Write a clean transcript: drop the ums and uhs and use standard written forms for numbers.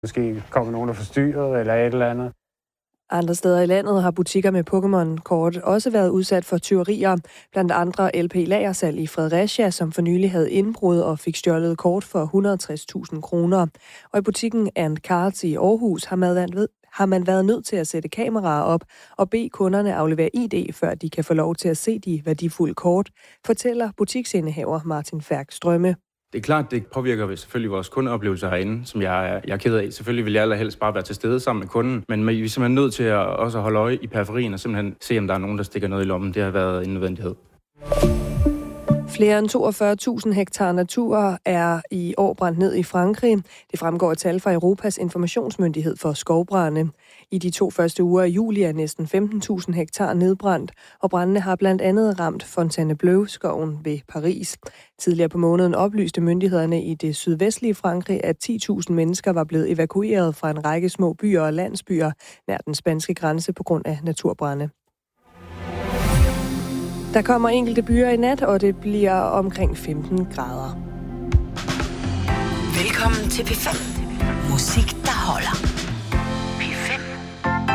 Måske kommer nogen, der forstyrret eller et eller andet. Andre steder i landet har butikker med Pokémon-kort også været udsat for tyverier. Blandt andre LP Lagersalg i Fredericia, som for nylig havde indbrud og fik stjålet kort for 160.000 kroner. Og i butikken And Cards i Aarhus har man været nødt til at sætte kameraer op og bede kunderne aflevere ID, før de kan få lov til at se de værdifulde kort, fortæller butiksindehaver Martin Færk Strømme. Det er klart, det påvirker selvfølgelig vores kundeoplevelser herinde, som jeg er ked af. Selvfølgelig vil jeg allerhelst bare være til stede sammen med kunden, men vi er simpelthen nødt til at også holde øje i periferien og simpelthen se, om der er nogen, der stikker noget i lommen. Det har været en nødvendighed. Flere end 42.000 hektar natur er i år brændt ned i Frankrig. Det fremgår af tal fra Europas informationsmyndighed for skovbrande. I de 2 første uger af juli er næsten 15.000 hektar nedbrændt, og brændene har blandt andet ramt Fontainebleau-skoven ved Paris. Tidligere på måneden oplyste myndighederne i det sydvestlige Frankrig, at 10.000 mennesker var blevet evakueret fra en række små byer og landsbyer nær den spanske grænse på grund af naturbrande. Der kommer enkelte byer i nat, og det bliver omkring 15 grader. Velkommen til P5. Musik, der holder.